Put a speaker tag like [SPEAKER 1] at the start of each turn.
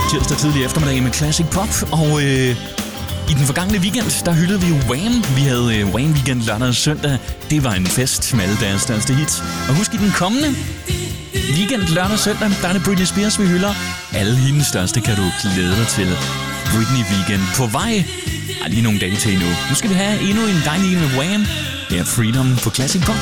[SPEAKER 1] tirsdag tidlig eftermiddag med Classic Pop, og i den forgangne weekend, der hyldede vi jo Wham. Vi havde Wham Weekend lørdag og søndag. Det var en fest med alle deres største hits. Og husk, i den kommende weekend lørdag og søndag, der er det Britney Spears, vi hylder. Alle hendes største kan du glæde dig til. Britney Weekend på vej. Lige nogle dage til endnu. Nu skal vi have endnu en dejlig med Wham. Det er Freedom på Classic Pop.